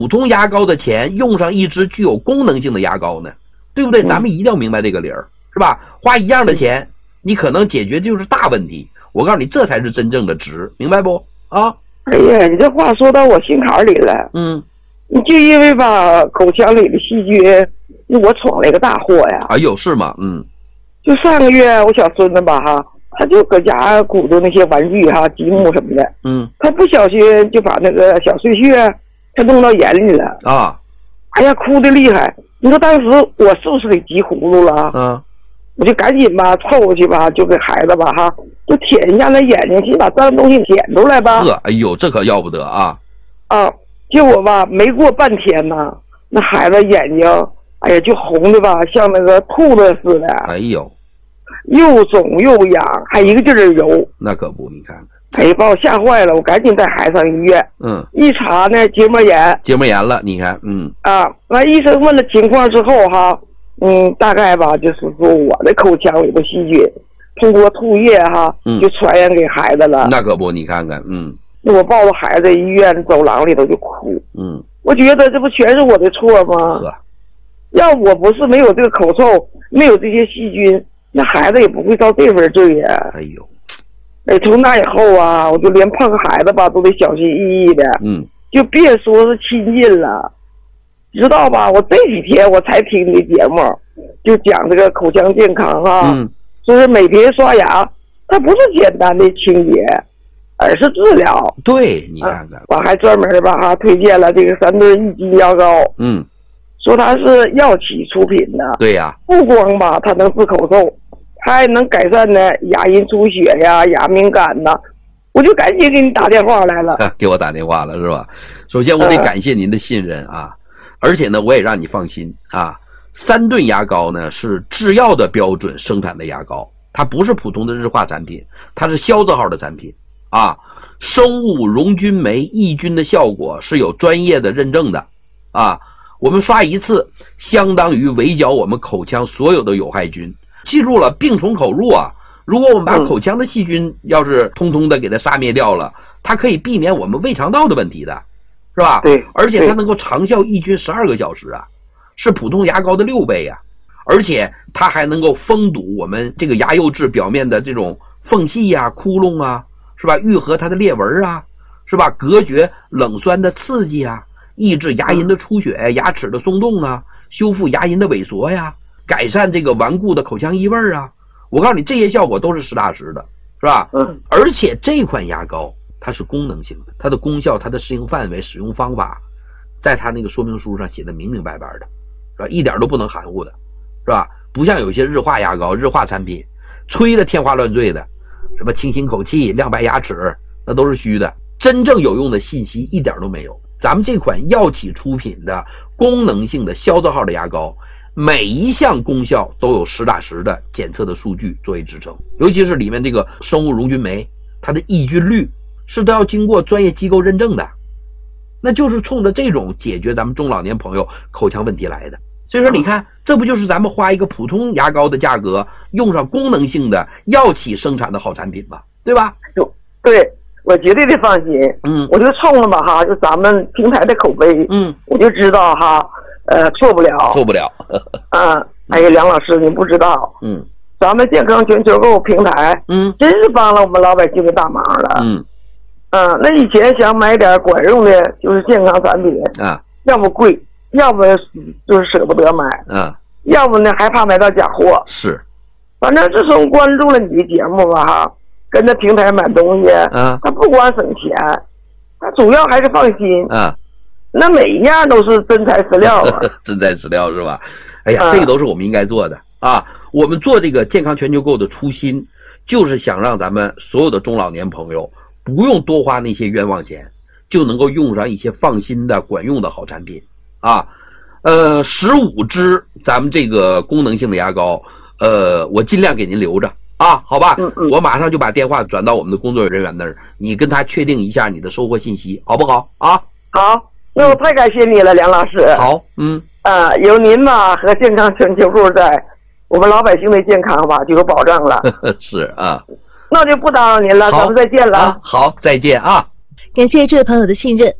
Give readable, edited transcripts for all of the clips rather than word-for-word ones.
普通牙膏的钱用上一支具有功能性的牙膏呢？对不对？咱们一定要明白这个理儿，是吧？花一样的钱，你可能解决的就是大问题。我告诉你，这才是真正的值，明白不？啊！ 哎呀，你这话说到我心坎里了。你就因为吧口腔里的细菌，我闯了一个大祸呀。 哎呦，是吗？ 就上个月我小孙子吧哈，他就搁家鼓捣那些玩具哈、积木什么的。他不小心就把那个小碎屑他弄到眼里了啊！ 哎呀，哭得厉害。你说当时我是不是给急葫芦了？我就赶紧吧凑过去吧，就给孩子吧哈，就舔一下那眼睛，先把脏东西舔出来吧。 哎呦，这可要不得啊！ 结果吧，没过半天呢，那孩子眼睛，哎呀，就红的吧，像那个兔子似的。 哎呦， 又肿又痒，还一个劲儿揉。 那可不，你看看。 哎呀，把我吓坏了，我赶紧带孩子上医院。一查呢，结膜炎。 结膜炎了，你看， 完医生问了情况之后哈，大概吧，就是说我的口腔里的细菌通过吐液哈，就传染给孩子了。 那可不，你看看， 那我抱着孩子医院走廊里头就哭。我觉得这不全是我的错吗？要我不是没有这个口臭，没有这些细菌，那孩子也不会遭这份罪呀。 哎呦， 从那以后啊，我就连碰孩子吧都得小心翼翼的。就别说是亲近了，知道吧？我这几天我才听你的节目，就讲这个口腔健康哈，说是每天刷牙，它不是简单的清洁，而是治疗。 对，你看看， 我还专门吧哈推荐了这个3顿1斤牙膏。说它是药企出品的。 对呀， 不光吧它能治口臭，它还能改善呢牙龈出血呀、牙敏感呐。我就赶紧给你打电话来了。 给我打电话了是吧？首先我得感谢您的信任啊，而且呢我也让你放心啊。3顿牙膏呢是制药的标准生产的牙膏，它不是普通的日化产品，它是消字号的产品啊。生物溶菌酶抑菌的效果是有专业的认证的啊。我们刷一次相当于围剿我们口腔所有的有害菌。记住了，病从口入啊。如果我们把口腔的细菌要是通通的给它杀灭掉了，它可以避免我们胃肠道的问题的，是吧？ 对， 而且它能够长效抑菌12个小时啊，是普通牙膏的6倍啊。而且它还能够封堵我们这个牙釉质表面的这种缝隙呀、窟窿啊，是吧？愈合它的裂纹啊，是吧？隔绝冷酸的刺激啊，抑制牙龈的出血、牙齿的松动啊，修复牙龈的萎缩呀，改善这个顽固的口腔异味啊。我告诉你，这些效果都是实打实的，是吧？而且这款牙膏它是功能性的，它的功效、它的适应范围、使用方法，在它那个说明书上写的明明白白的，是吧？一点都不能含糊的，是吧？不像有一些日化牙膏、日化产品，吹的天花乱坠的，什么清新口气、亮白牙齿，那都是虚的，真正有用的信息一点都没有。咱们这款药企出品的功能性的消字号的牙膏，每一项功效都有实打实的检测的数据作为支撑，尤其是里面这个生物溶菌酶，它的抑菌率是都要经过专业机构认证的，那就是冲着这种解决咱们中老年朋友口腔问题来的。所以说你看，这不就是咱们花一个普通牙膏的价格，用上功能性的药企生产的好产品吗？对吧？ 对，我绝对的放心。我就冲了吧哈，就咱们平台的口碑，我就知道哈，错不了。哎呀，梁老师，你不知道，咱们健康全球购平台，真是帮了我们老百姓的大忙了。那以前想买点管用的，就是健康产品啊，要不贵，要不就是舍不得买，要不呢还怕买到假货。 是， 反正自从关注了你的节目吧哈，跟着平台买东西，他不光省钱，他主要还是放心。那每一样都是真材实料啊。 真材实料是吧？哎呀，这个都是我们应该做的啊。我们做这个健康全球购的初心，就是想让咱们所有的中老年朋友不用多花那些冤枉钱，就能够用上一些放心的管用的好产品啊。15支咱们这个功能性的牙膏，我尽量给您留着啊，好吧？我马上就把电话转到我们的工作人员那儿，你跟他确定一下你的收货信息，好不好啊？ 好，那我太感谢你了，梁老师。 好， 有您吧和健康全球购在，我们老百姓的健康吧就有保障了。 是啊， 那就不打扰您了，咱们再见了。 好，再见啊！ 感谢这位朋友的信任。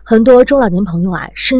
很多中老年朋友啊，身